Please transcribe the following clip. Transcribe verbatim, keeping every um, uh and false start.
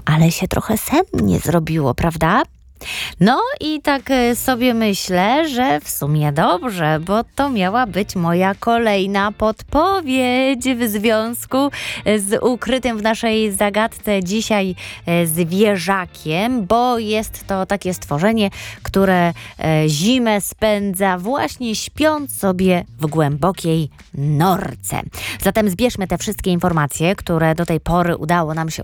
ale się trochę sennie zrobiło, prawda? No i tak sobie myślę, że w sumie dobrze, bo to miała być moja kolejna podpowiedź w związku z ukrytym w naszej zagadce dzisiaj zwierzakiem, bo jest to takie stworzenie, które zimę spędza właśnie śpiąc sobie w głębokiej norce. Zatem zbierzmy te wszystkie informacje, które do tej pory udało nam się